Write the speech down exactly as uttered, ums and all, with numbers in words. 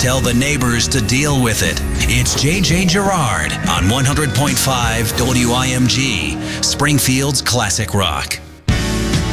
Tell the neighbors to deal with it. It's J J Gerard on one hundred point five W I M G, Springfield's classic rock.